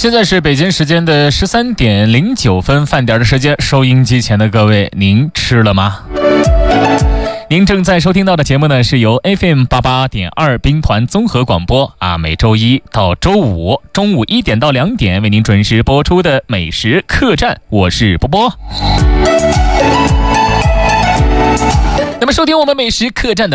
现在是北京时间的13点09分，饭点的时间。收音机前的各位，您吃了吗？您正在收听到的节目呢，是由 FM88.2 兵团综合广播每周一到周五中午1点到2点为您准时播出的美食客栈，我是波波。那么收听我们美食客栈的